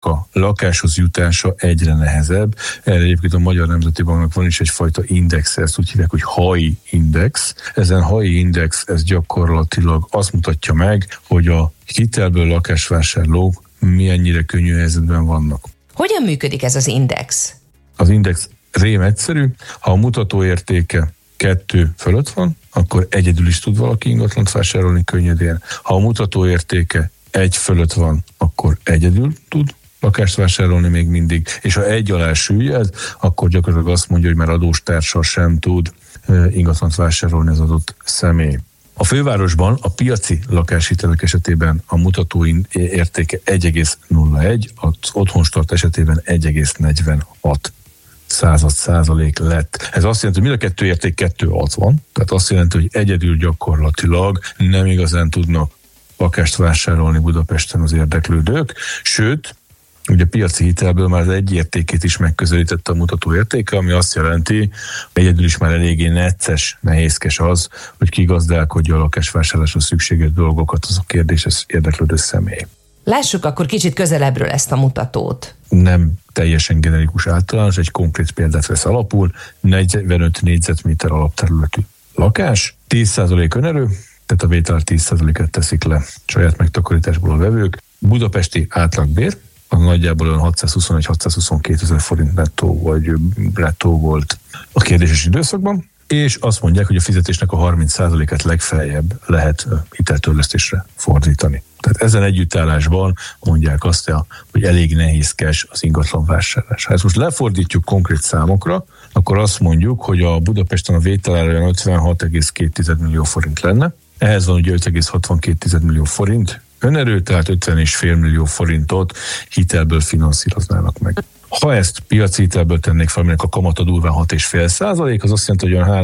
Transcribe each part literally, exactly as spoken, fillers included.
a lakáshoz jutása egyre nehezebb. Erre egyébként a Magyar Nemzeti Banknak van is egyfajta index, ezt úgy hívják, hogy hái index. Ezen hái index, ez gyakorlatilag azt mutatja meg, hogy a hitelből lakásvásárlók milyennyire könnyű helyzetben vannak. Hogyan működik ez az index? Az index rém egyszerű, ha a mutatóértéke kettő fölött van, akkor egyedül is tud valaki ingatlant vásárolni könnyedén. Ha a mutatóértéke egy fölött van, akkor egyedül tud lakást vásárolni még mindig, és ha egy alá süllyed, akkor gyakorlatilag azt mondja, hogy már adóstársal sem tud ingatlant vásárolni az adott személy. A fővárosban a piaci lakáshitelek esetében a mutató értéke egy egész nulla egy, az otthonstart esetében egy egész negyvenhat század százalék lett. Ez azt jelenti, hogy mind a kettő érték kettő egész hatvan, tehát azt jelenti, hogy egyedül gyakorlatilag nem igazán tudnak lakást vásárolni Budapesten az érdeklődők, sőt, ugye a piaci hitelből már az egy értékét is megközelítette a mutató értéke, ami azt jelenti, hogy egyedül is már eléggé necces, nehézkes az, hogy kigazdálkodja a lakásvásárlásra szükséges dolgokat, az a kérdéses érdeklődő személy. Lássuk akkor kicsit közelebbről ezt a mutatót. Nem teljesen generikus általános, egy konkrét példát vesz alapul, negyvenöt négyzetméter alapterületű lakás, tíz százalék önerő, tehát a vétel tíz százalékát teszik le saját megtakarításból a vevők. Budapesti átlagbér, az nagyjából olyan hatszázhuszonegy-hatszázhuszonkettő ezer forint nettó vagy nettó volt a kérdéses időszakban, és azt mondják, hogy a fizetésnek a harminc százalékát legfeljebb lehet hiteltörlesztésre fordítani. Tehát ezen együttállásban mondják azt, hogy elég nehézkes az ingatlan vásárlás. Ha ezt most lefordítjuk konkrét számokra, akkor azt mondjuk, hogy a Budapesten a vételár olyan ötvenhat egész két millió forint lenne. Ehhez van ugye öt egész hatvankét millió forint önerő, tehát ötven egész öt millió forintot hitelből finanszíroznának meg. Ha ezt piaci hitelből tennék fel, aminek a kamata durván hat egész öt százalék, az azt jelenti, hogy olyan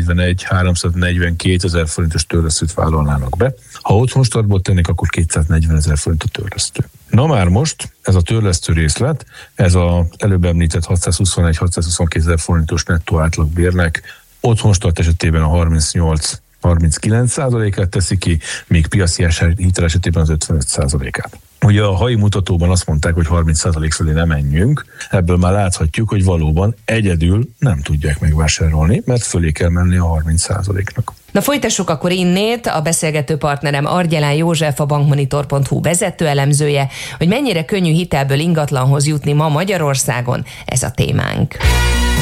háromszáznegyvenegy-háromszáznegyvenkét ezer forintos törlesztőt vállalnának be. Ha otthonstartból tennék, akkor kétszáznegyven ezer forint a törlesztő. Na már most ez a törlesztő részlet, ez az előbb említett hatszázhuszonegy-hatszázhuszonkettő ezer forintos nettó átlagbérnek otthonstart esetében a harmincnyolc harminckilenc százalékát teszi ki, míg piaci hitel esetében az ötvenöt százalékát. Ugye a hái mutatóban azt mondták, hogy harminc százalék felé nem menjünk, ebből már láthatjuk, hogy valóban egyedül nem tudják megvásárolni, mert fölé kell menni a harminc százaléknak. Na folytassuk akkor innét, a beszélgető partnerem Argyelán József, a bankmonitor pont hu vezető elemzője, hogy mennyire könnyű hitelből ingatlanhoz jutni ma Magyarországon, ez a témánk.